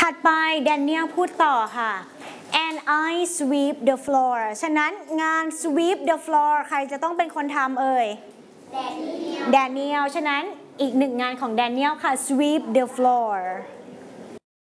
ถัดไปแดเนียลพูดต่อค่ะ and I sweep the floor ฉะนั้นงาน sweep the floor ใครจะต้องเป็นคนทำเอ่ยแดเนียลฉะนั้นอีกหนึ่งงานของแดเนียลค่ะ sweep the floor